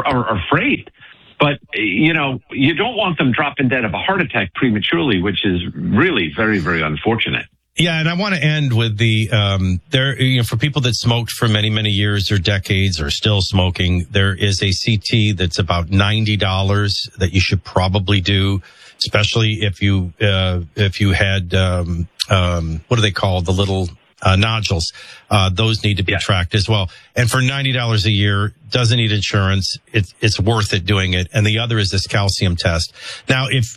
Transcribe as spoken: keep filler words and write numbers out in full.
are, are afraid. But, you know, you don't want them dropping dead of a heart attack prematurely, which is really very, very unfortunate. Yeah, and I want to end with the um there you know for people that smoked for many many years or decades or still smoking, there is a C T that's about ninety dollars that you should probably do, especially if you uh if you had um um what are they called, the little uh nodules. Uh those need to be yeah. tracked as well. And for ninety dollars a year, doesn't need insurance. It's it's worth it doing it. And the other is this calcium test. Now, if